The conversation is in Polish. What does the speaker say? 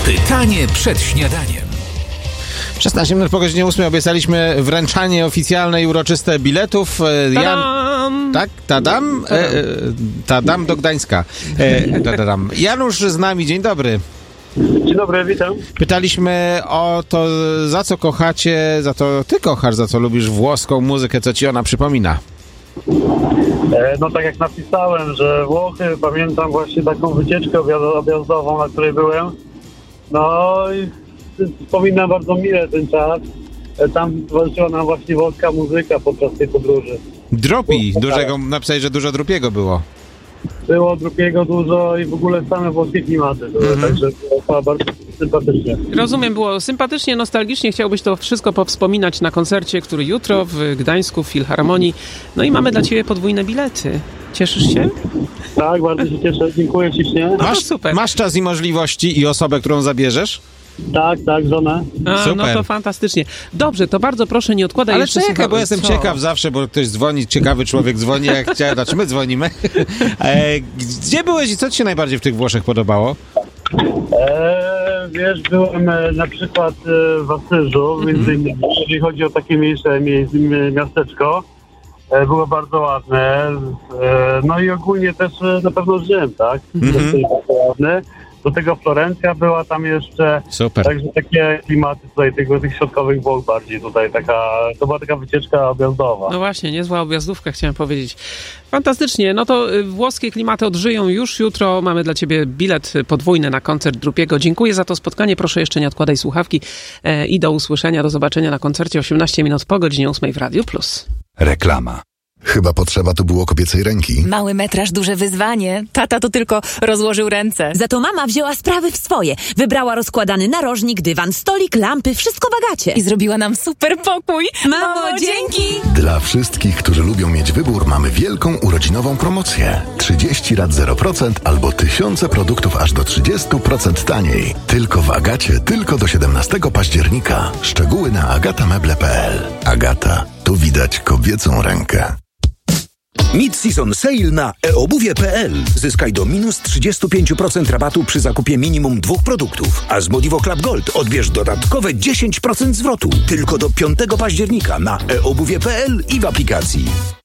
Pytanie przed śniadaniem. 16 minut po godzinie 8 obiecaliśmy wręczanie oficjalne i uroczyste biletów. Tak? Tadam? Tadam do Gdańska. Janusz z nami, dzień dobry. Dzień dobry, witam. Pytaliśmy o to, za co kochacie, za to ty kochasz, za co lubisz włoską muzykę, co ci ona przypomina. No tak jak napisałem, że Włochy, pamiętam właśnie taką wycieczkę objazdową, na której byłem. No i wspominam bardzo mile ten czas. Tam towarzyszyła nam właśnie włoska muzyka podczas tej podróży. Dropi, dużego, napisałeś, że dużo Dropiego było. Było Dropiego dużo i w ogóle same włoskie klimaty były, także było bardzo sympatycznie. Rozumiem, było sympatycznie, nostalgicznie. Chciałbyś to wszystko powspominać na koncercie, który jutro w Gdańsku w Filharmonii. No i mamy dla ciebie podwójne bilety. Cieszysz się? Tak, bardzo się cieszę. Dziękuję ślicznie. Super. Masz czas i możliwości i osobę, którą zabierzesz? Tak, żonę. Super. No to fantastycznie. Dobrze, to bardzo proszę, nie odkładaj Ale jeszcze. czekaj, bo jestem ciekaw zawsze, bo ktoś dzwoni, ciekawy człowiek dzwoni, jak chciał, znaczy my dzwonimy. Gdzie byłeś i co ci się najbardziej w tych Włoszech podobało? Wiesz, byłem na przykład w Asyżu, między innymi, jeżeli chodzi o takie mniejsze miasteczko. Było bardzo ładne. No i ogólnie też na pewno Rzym, tak? Też bardzo ładny. Do tego Florencja była tam jeszcze. Super. Także takie klimaty tutaj tych środkowych Włoch bardziej tutaj to była taka wycieczka objazdowa. No właśnie, niezła objazdówka, chciałem powiedzieć. Fantastycznie, no to włoskie klimaty odżyją już jutro. Mamy dla ciebie bilet podwójny na koncert Dropiego. Dziękuję za to spotkanie. Proszę jeszcze nie odkładaj słuchawki i do usłyszenia, do zobaczenia na koncercie 18 minut po godzinie 8 w Radiu Plus. Reklama. Chyba potrzeba tu było kobiecej ręki. Mały metraż, duże wyzwanie. Tata to tylko rozłożył ręce. Za to mama wzięła sprawy w swoje. Wybrała rozkładany narożnik, dywan, stolik, lampy, wszystko w Agacie. I zrobiła nam super pokój. Mamo, dzięki! Dla wszystkich, którzy lubią mieć wybór, mamy wielką urodzinową promocję. 30 lat 0% albo tysiące produktów aż do 30% taniej. Tylko w Agacie, tylko do 17 października. Szczegóły na agatameble.pl. Agata, tu widać kobiecą rękę. Mid-season sale na eobuwie.pl. Zyskaj do minus 35% rabatu przy zakupie minimum 2 produktów. A z Modivo Club Gold odbierz dodatkowe 10% zwrotu. Tylko do 5 października na eobuwie.pl i w aplikacji.